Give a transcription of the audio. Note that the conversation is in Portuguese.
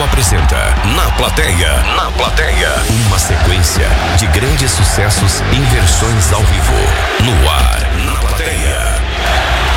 apresenta Na Plateia. Na Plateia. Uma sequência de grandes sucessos em versões ao vivo.